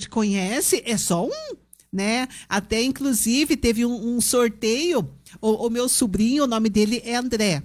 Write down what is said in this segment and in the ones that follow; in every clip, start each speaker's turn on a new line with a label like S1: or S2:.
S1: gente conhece é só um, né? Até, inclusive, teve um sorteio, o meu sobrinho, o nome dele é André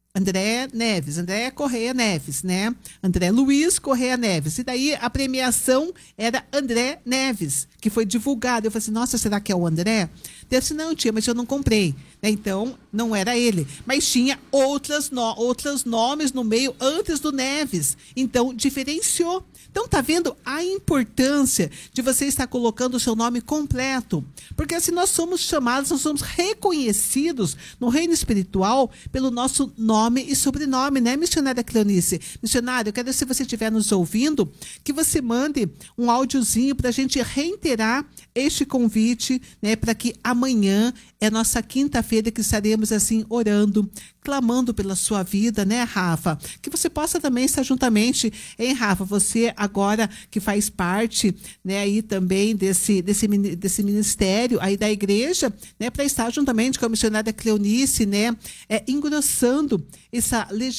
S1: Neves, André Correia Neves, né? André Luiz Correia Neves. E daí a premiação era André Neves, que foi divulgado. Eu falei assim, nossa, será que é o André? Eu disse, não, tia, mas eu não comprei. Então, não era ele. Mas tinha outros nomes no meio antes do Neves. Então, diferenciou. Então, tá vendo a importância de você estar colocando o seu nome completo? Porque assim nós somos chamados, nós somos reconhecidos no reino espiritual pelo nosso nome e sobrenome, né, missionária Cleonice? Missionária, eu quero, se você estiver nos ouvindo, que você mande um áudiozinho para a gente reiterar este convite, né, para que amanhã é nossa quinta-feira que estaremos assim orando, clamando pela sua vida, né, Rafa? Que você possa também estar juntamente, hein, Rafa? Você agora que faz parte, né, aí também desse ministério aí da igreja, né, para estar juntamente com a missionária Cleonice, né, engrossando esse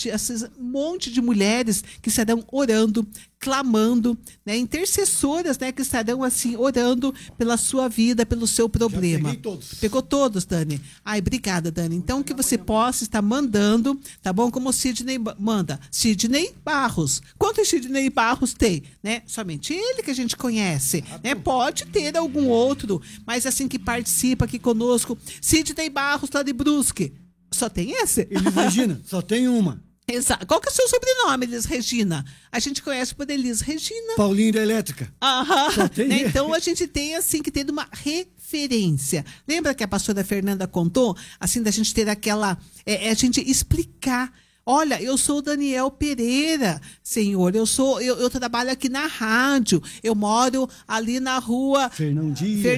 S1: monte de mulheres que estarão orando, clamando, né, intercessoras, né, que estarão assim orando pela sua vida, pelo seu problema. Pegou todos, Dani. Ai, obrigada, Dani. Então que você possa estar mandando, tá bom? Como o Sidney manda. Sidney Barros. Quantos Sidney Barros tem, né? Somente ele que a gente conhece, né? Pode ter algum outro, mas assim que participa aqui conosco. Sidney Barros, lá de Brusque. Só tem esse?
S2: Elis Regina, só tem uma.
S1: Exato. Qual que é o seu sobrenome, Elis Regina? A gente conhece por Elis Regina.
S2: Paulinho da Elétrica.
S1: Aham. Né? Então a gente tem assim que ter uma referência. Lembra que a pastora Fernanda contou, assim, da gente ter aquela, a gente explicar. Olha, eu sou o Daniel Pereira, Senhor, eu trabalho aqui na rádio, eu moro ali na rua
S2: Fernão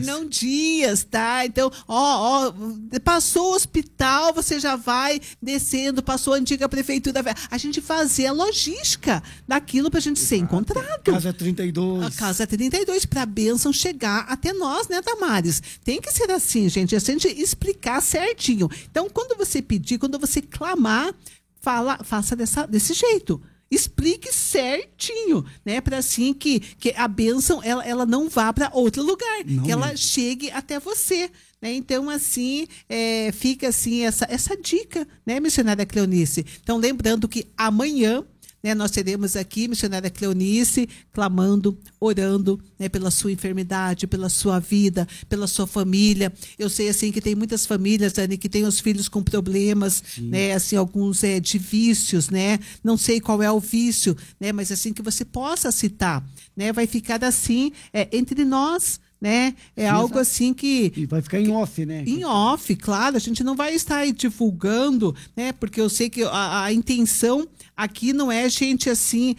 S2: Dias,
S1: tá? Então, passou o hospital, você já vai descendo, passou a antiga prefeitura, a gente fazer a logística daquilo pra gente ser encontrado.
S2: Casa 32.
S1: A Casa 32, pra bênção chegar até nós, né, Damares? Tem que ser assim, gente, a gente explicar certinho. Então, quando você pedir, quando você clamar, faça desse jeito. Explique certinho, né? Para assim que a bênção ela não vá para outro lugar,
S2: não
S1: que ela
S2: mesmo.
S1: chegue até você, né? Então, assim, fica assim essa dica, né, missionária Cleonice? Então, lembrando que amanhã, né, nós teremos aqui, missionária Cleonice, clamando, orando, né, pela sua enfermidade, pela sua vida, pela sua família. Eu sei assim que tem muitas famílias, Dani, que têm os filhos com problemas, né, assim, alguns de vícios, né? Não sei qual é o vício, né, mas assim que você possa citar, né, vai ficar assim entre nós. Né? É
S2: Sim,
S1: algo
S2: exato.
S1: assim que...
S2: E vai ficar em off, né?
S1: Em off, claro. A gente não vai estar aí divulgando, né? Porque eu sei que a intenção aqui não é a gente, assim,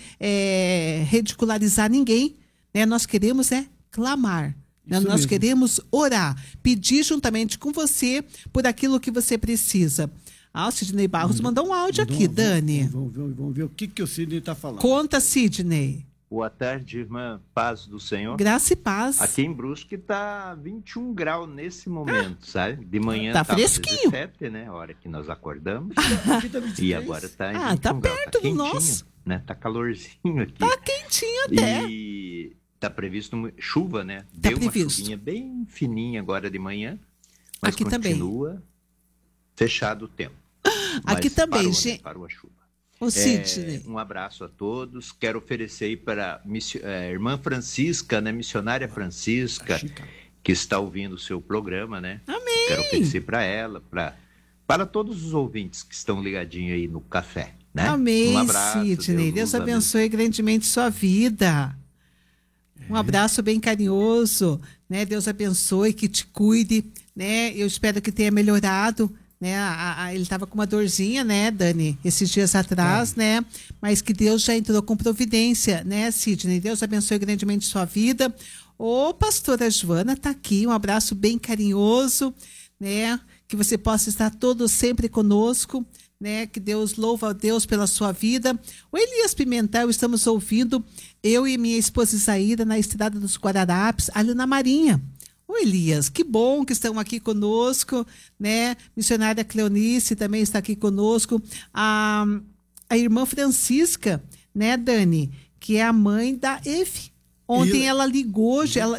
S1: ridicularizar ninguém, né? Nós queremos clamar. Né? Nós queremos orar. Pedir juntamente com você por aquilo que você precisa. O Sidney Barros mandou um áudio aqui, Dani.
S2: Vamos ver o que o Sidney está falando.
S1: Conta, Sidney.
S3: Boa tarde, irmã. Paz do Senhor.
S1: Graça e paz.
S3: Aqui em Brusque tá 21 graus nesse momento, sabe? De manhã
S1: tá
S3: tá
S1: fresquinho.
S3: 17, né? A hora que nós acordamos.
S2: Aqui tá 23.
S3: E agora tá em 21
S1: tá
S3: graus.
S1: perto
S3: Tá
S1: do
S3: quentinho,
S1: nosso.
S3: Né? Tá calorzinho aqui.
S1: Tá quentinho até.
S3: E tá previsto chuva, né?
S1: Tá
S3: Deu
S1: previsto.
S3: uma chuvinha bem fininha agora de manhã. Mas
S1: aqui
S3: continua
S1: também.
S3: Fechado o tempo.
S1: Aqui
S3: Mas
S1: também,
S3: parou,
S1: gente.
S3: né? Parou a chuva.
S1: Ô, Sidney.
S3: Um abraço a todos. Quero oferecer aí para a irmã Francisca, né, missionária Francisca, que está ouvindo o seu programa, né?
S1: Amém.
S3: Quero oferecer para ela, para todos os ouvintes que estão ligadinhos aí no café, né?
S1: Amém,
S3: Um abraço,
S1: Sidney. Deus
S3: nos
S1: abençoe grandemente sua vida. Um abraço bem carinhoso, né? Deus abençoe, que te cuide, né? Eu espero que tenha melhorado, né? Ele estava com uma dorzinha, né, Dani, esses dias atrás, né? Mas que Deus já entrou com providência, né, Sidney? Deus abençoe grandemente sua vida. Ô, pastora Joana tá aqui, um abraço bem carinhoso, né? Que você possa estar todo sempre conosco, né? Que Deus, louva a Deus pela sua vida. O Elias Pimentel, estamos ouvindo, eu e minha esposa Isaíra, na Estrada dos Guararapes, ali na Marinha. Ô, Elias, que bom que estão aqui conosco, né? Missionária Cleonice também está aqui conosco. A irmã Francisca, né, Dani? Que é a mãe da Efe. Ontem ela ligou,